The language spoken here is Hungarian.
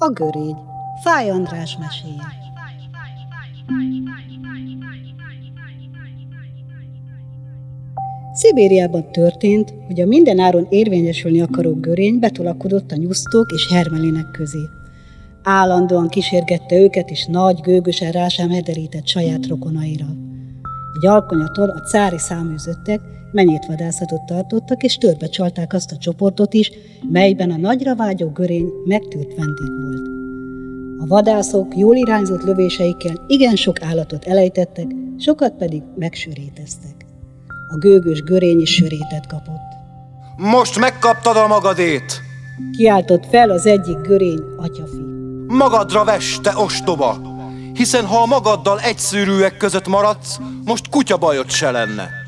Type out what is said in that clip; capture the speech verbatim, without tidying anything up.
A görény. Fáy András meséje. Szibériában történt, hogy a mindenáron érvényesülni akaró görény betolakodott a nyusztók és hermelinek közé. Állandóan kísérgette őket, és nagy, gőgösen rá sem hederített saját rokonaira. Egy alkonyaton a cári száműzöttek menyétvadászatot tartottak, és törbe csalták azt a csoportot is, melyben a nagyra vágyó görény megtűrt vendég volt. A vadászok jól irányzott lövéseikkel igen sok állatot elejtettek, sokat pedig megsöréteztek. A gőgös görény is sörétet kapott. Most megkaptad a magadét! Kiáltott fel az egyik görény atyafi. Magadra vess, te ostoba! Hiszen ha a magaddal egyszűrűek között maradsz, most kutyabajod se lenne.